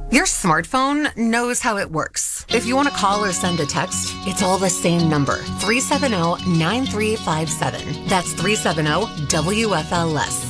Your smartphone knows how it works. If you want to call or send a text, it's all the same number, 370-9357. That's 370-WFLS.